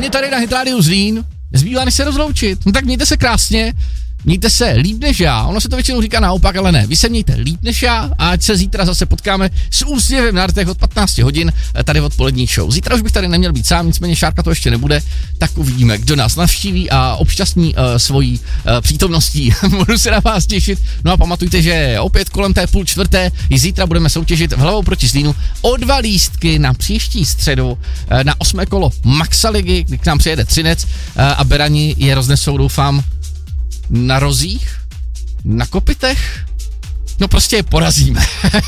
mě tady na Hit Radio Zlín. Zbývá než se rozloučit. No tak mějte se krásně. Mějte se líp než já. Ono se to většinou říká naopak, ale ne. Vy se mějte líp než já a ať se zítra zase potkáme s úsměvem na rtech od 15 hodin tady v odpolední show. Zítra už bych tady neměl být sám, nicméně Šárka to ještě nebude, tak uvidíme, kdo nás navštíví a obšťastní svojí přítomností. Budu se na vás těšit. No a pamatujte, že opět kolem té 3:30 i zítra budeme soutěžit v Hlavou proti Zlínu o 2 lístky na příští středu na 8. kolo Maxa ligy, kdy k nám přijede Třinec a Berani je roznesou, doufám, na rozích, na kopytech, no prostě je porazíme.